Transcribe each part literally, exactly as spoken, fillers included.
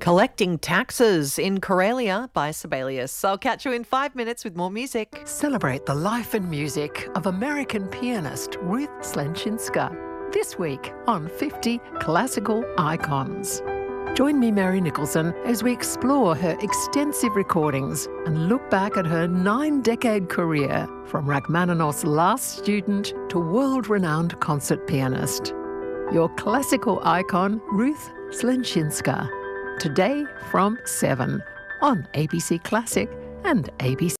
Collecting Taxes in Karelia by Sibelius. I'll catch you in five minutes with more music. Celebrate the life and music of American pianist Ruth Slenczynska this week on fifty Classical Icons. Join me, Mary Nicholson, as we explore her extensive recordings and look back at her nine-decade career from Rachmaninoff's last student to world-renowned concert pianist. Your classical icon, Ruth Slenczynska. Today from seven on A B C Classic and A B C.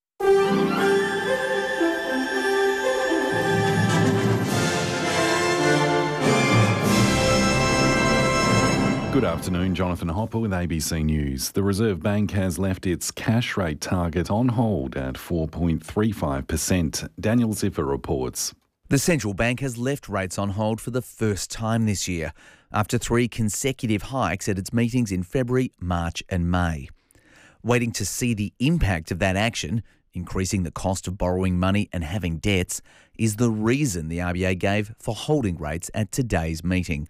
Good afternoon, Jonathan Hopper with A B C News. The Reserve Bank has left its cash rate target on hold at four point three five percent. Daniel Ziffer reports. The central bank has left rates on hold for the first time this year, after three consecutive hikes at its meetings in February, March and May. Waiting to see the impact of that action, increasing the cost of borrowing money and having debts, is the reason the R B A gave for holding rates at today's meeting.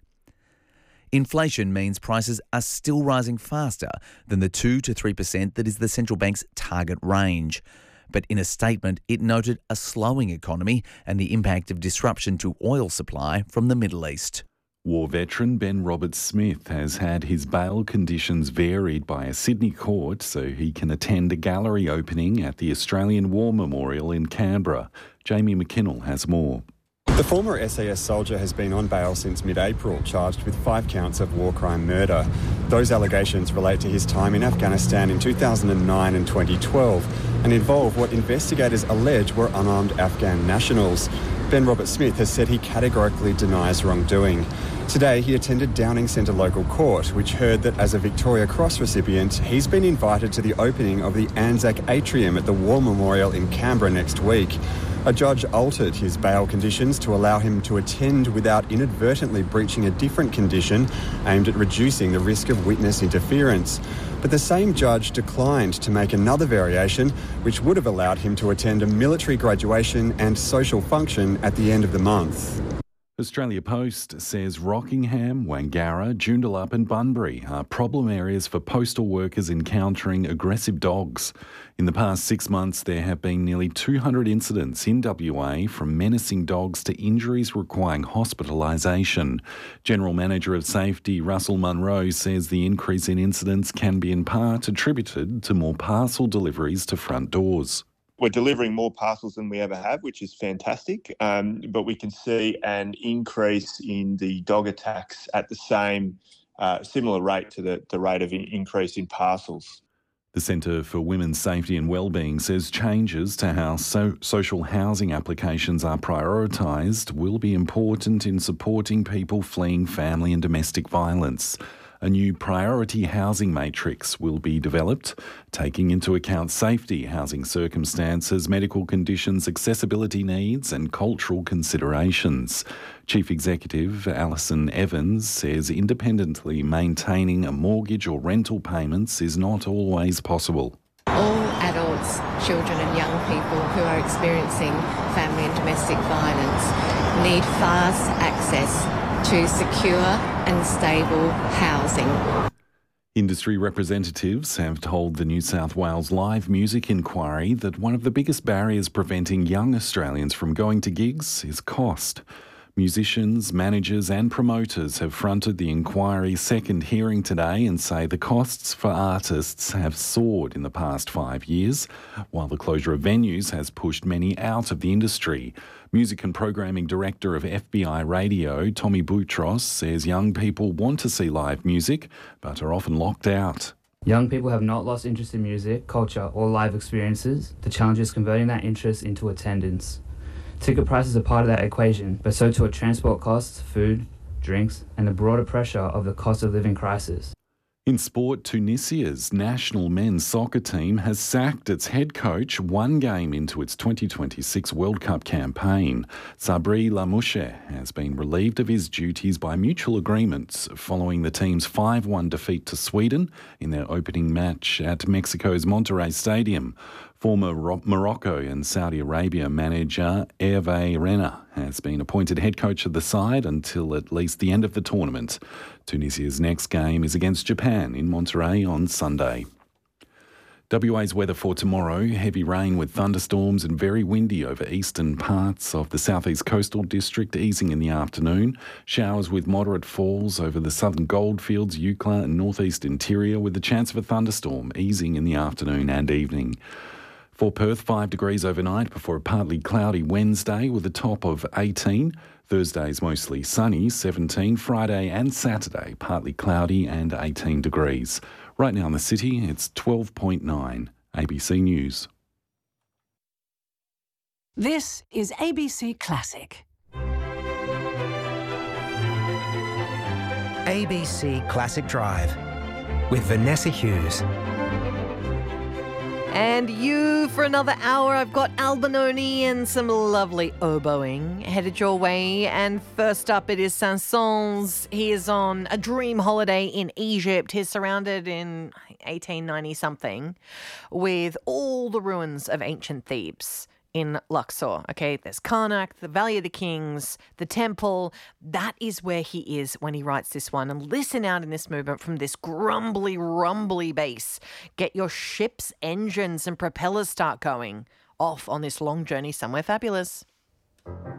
Inflation means prices are still rising faster than the two to three percent that is the central bank's target range. But in a statement, it noted a slowing economy and the impact of disruption to oil supply from the Middle East. War veteran Ben Roberts-Smith has had his bail conditions varied by a Sydney court so he can attend a gallery opening at the Australian War Memorial in Canberra. Jamie McKinnell has more. The former S A S soldier has been on bail since mid-April, charged with five counts of war crime murder. Those allegations relate to his time in Afghanistan in two thousand nine and twenty twelve and involve what investigators allege were unarmed Afghan nationals. Ben Roberts-Smith has said he categorically denies wrongdoing. Today, he attended Downing Centre Local Court, which heard that as a Victoria Cross recipient, he's been invited to the opening of the Anzac Atrium at the War Memorial in Canberra next week. A judge altered his bail conditions to allow him to attend without inadvertently breaching a different condition aimed at reducing the risk of witness interference. But the same judge declined to make another variation, which would have allowed him to attend a military graduation and social function at the end of the month. Australia Post says Rockingham, Wangara, Joondalup and Bunbury are problem areas for postal workers encountering aggressive dogs. In the past six months, there have been nearly two hundred incidents in W A, from menacing dogs to injuries requiring hospitalisation. General Manager of Safety Russell Munro says the increase in incidents can be in part attributed to more parcel deliveries to front doors. We're delivering more parcels than we ever have, which is fantastic, um, but we can see an increase in the dog attacks at the same uh, similar rate to the, the rate of in- increase in parcels. The Centre for Women's Safety and Wellbeing says changes to how so- social housing applications are prioritised will be important in supporting people fleeing family and domestic violence. A new priority housing matrix will be developed, taking into account safety, housing circumstances, medical conditions, accessibility needs and cultural considerations. Chief Executive Alison Evans says independently maintaining a mortgage or rental payments is not always possible. All adults, children and young people who are experiencing family and domestic violence need fast access to secure and stable housing. Industry representatives have told the New South Wales Live Music Inquiry that one of the biggest barriers preventing young Australians from going to gigs is cost. Musicians, managers and promoters have fronted the inquiry's second hearing today and say the costs for artists have soared in the past five years, while the closure of venues has pushed many out of the industry. Music and Programming Director of F B I Radio, Tommy Boutros, says young people want to see live music, but are often locked out. Young people have not lost interest in music, culture or live experiences. The challenge is converting that interest into attendance. Ticket prices are part of that equation, but so too are transport costs, food, drinks, and the broader pressure of the cost of living crisis. In sport, Tunisia's national men's soccer team has sacked its head coach one game into its twenty twenty-six World Cup campaign. Sabri Lamouche has been relieved of his duties by mutual agreement following the team's five one defeat to Sweden in their opening match at Mexico's Monterrey Stadium. Former Ro- Morocco and Saudi Arabia manager Hervé Renner has been appointed head coach of the side until at least the end of the tournament. Tunisia's next game is against Japan in Monterrey on Sunday. W A's weather for tomorrow: heavy rain with thunderstorms and very windy over eastern parts of the southeast coastal district, easing in the afternoon. Showers with moderate falls over the southern goldfields, Eucla and northeast interior, with the chance of a thunderstorm, easing in the afternoon and evening. For Perth, five degrees overnight before a partly cloudy Wednesday with a top of eighteen. Thursday's mostly sunny, seventeen. Friday and Saturday, partly cloudy and eighteen degrees. Right now in the city, it's twelve point nine. A B C News. This is A B C Classic. A B C Classic Drive with Vanessa Hughes. And you for another hour. I've got Albinoni and some lovely oboing headed your way. And first up, it is Saint-Saëns. He is on a dream holiday in Egypt. He's surrounded in eighteen ninety something with all the ruins of ancient Thebes in Luxor. Okay, there's Karnak, the Valley of the Kings, the temple. That is where he is when he writes this one. And listen out in this movement from this grumbly, rumbly bass. Get your ship's engines and propellers start going off on this long journey somewhere fabulous.